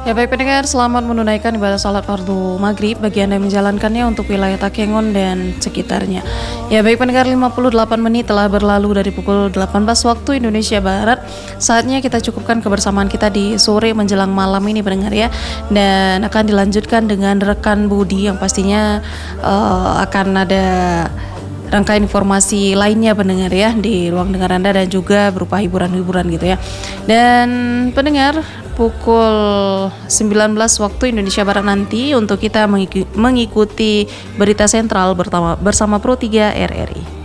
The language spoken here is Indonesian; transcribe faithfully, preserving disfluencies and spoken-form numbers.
Ya baik pendengar, selamat menunaikan ibadah salat fardu maghrib bagi Anda yang menjalankannya untuk wilayah Takengon dan sekitarnya. Ya baik pendengar, lima puluh delapan menit telah berlalu dari pukul delapan belas waktu Indonesia Barat. Saatnya kita cukupkan kebersamaan kita di sore menjelang malam ini pendengar ya. Dan akan dilanjutkan dengan rekan Budi yang pastinya uh, akan ada rangkaian informasi lainnya pendengar ya di ruang dengar Anda dan juga berupa hiburan-hiburan gitu ya. Dan pendengar, pukul sembilan belas waktu Indonesia Barat nanti untuk kita mengikuti berita sentral bersama bersama Pro tiga R R I.